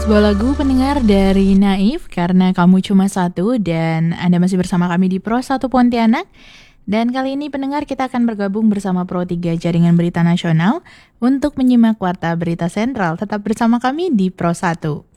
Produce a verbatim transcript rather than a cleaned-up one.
Sebuah lagu pendengar dari Naif, Karena Kamu Cuma Satu, dan Anda masih bersama kami di Pro satu Pontianak. Dan kali ini pendengar kita akan bergabung bersama Pro tiga Jaringan Berita Nasional untuk menyimak Warta Berita Sentral. Tetap bersama kami di Pro satu.